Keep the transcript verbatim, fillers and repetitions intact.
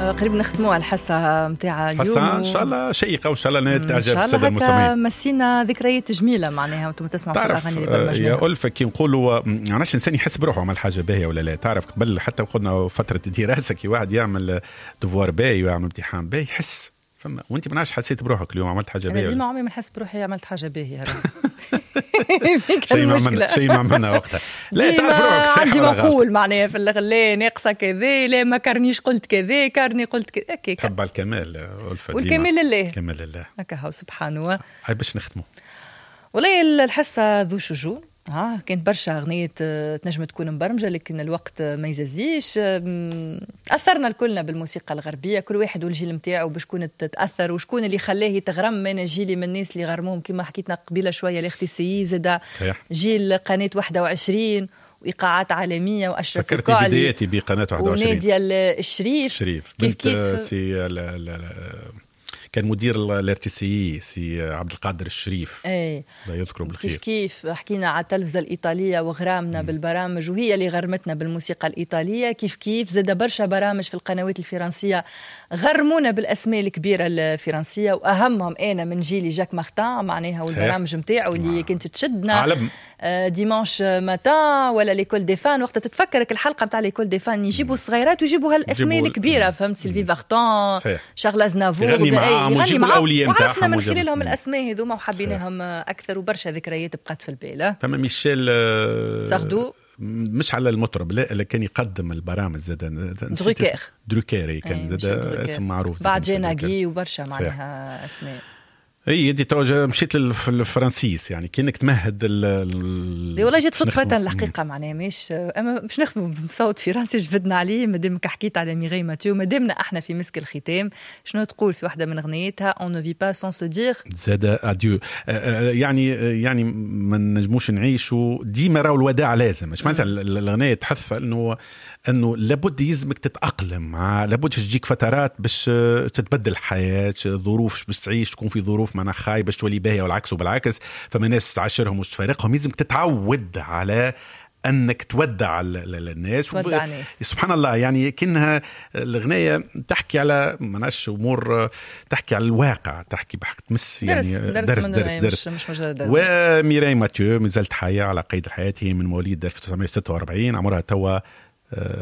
قريب نختموا على الحصة متاع اليوم حصة إن شاء الله شيقة وإن شاء الله تعجب السادة المستمعين. المستمعين. مسينا ذكريات جميلة معناها وانتم تسمعوا في الأغاني اللي برمجناها. يا ألفة كي نقولوا معناش إنسان يحس بروحه عمل حاجة باهية ولا لا. تعرف قبل حتى قلنا فترة دراسة كي واحد يعمل دوفوار باهي ويعمل امتحان باهي يحس فما وانت مناش حسيت بروحك اليوم عملت حاجة باهية. أنا ديما عمري ما نحس بروحي عملت حاجة باهية. شيء ما عملنا شيء ما عملنا وقتها. لا تعرف روحك صح. عندي مقول معناها في الغلا ناقصة كذا لا ما كرنيش قلت كذا كرني قلت كذا هكاك. تحب الكمال ألفة. والكمال لله. كمال لله. هكا هو سبحانه. هاي باش نختموا. والله الحصة ذو شجون. ها كانت برشا أغنية تنجم تكون مبرمجة لكن الوقت ما يزازيش. أثرنا الكلنا بالموسيقى الغربية كل واحد والجيل متاعه باش كون تتأثر وشكون اللي خلاه يتغرم. أنا جيلي من الناس اللي غرموهم كما حكيتنا قبيلة شوية الاختسائي زاد جيل قناة واحد وعشرين وإيقاعات عالمية وأشرف الكعلي. فكرت بداياتي بقناة واحد وعشرين ونادية الشريف. شريف كيف كيف سي لا لا لا كان مدير الارتسي سي عبد القادر الشريف. اي لا يذكره بالخير. كيف كيف حكينا على التلفزة الإيطالية وغرامنا م. بالبرامج وهي اللي غرمتنا بالموسيقى الإيطالية. كيف كيف زاد برشا برامج في القنوات الفرنسية غرمونا بالأسماء الكبيرة الفرنسية وأهمهم أنا من جيلي جاك مارتان معناها والبرامج متاعه اللي كنت تشدنا عالم. ديمانش ماتان ولا ليكول دي فان وقت تتفكرك الحلقة متاع ليكول دي فان يجيبوا الصغيرات ويجيبوا هالأسماء الكبيرة فهمت سيلفي فارتان شارل أزنافور يغني معاهم ويجيبوا الأولياء متاعهم وعرفنا من خلالهم الأسماء هذوما وحبيناهم أكثر وبرشا ذكريات بقات في البال. فما ميشيل ساردو مش على المطرب لا اللي كان يقدم البرامج زاد دروكير دروكير كان زاد اسم معروف بعد جيناغي وبرشا معناها أسماء. اي دي توجه مشيت للفرنسيس يعني كأنك تمهد ال والله جيت صدفة الحقيقة معناها مش اما مش نخدم بصوت فرنسي جبدنا عليه مادامك حكيت على ميغي ماتيو مادامنا احنا في مسك الختام شنو تقول في واحدة من اغنيتها اون نو في با سون سو دير زاد اديو يعني يعني ما نجموش نعيشوا ديما راهو الوداع لازم مش معناتها الاغنية تحث انه انه لابد يلزمك تتاقلم مع لابد تجيك فترات باش تتبدل الحياه ظروف باش تعيش تكون في ظروف معنا خاي باش تولي باهيه والعكس وبالعكس فما ناس تعاشرهم وش تفارقهم يلزمك تتعود على انك تودع الناس تودع الناس سبحان الله يعني كأنها الاغنيه تحكي على مناش امور تحكي على الواقع تحكي بحق تمس يعني درس درس, درس, درس, درس مش مجرد وميراي ماتيو مازالت حيه على قيد الحياه هي من مواليد ألف وتسعمائة وستة وأربعين عمرها توا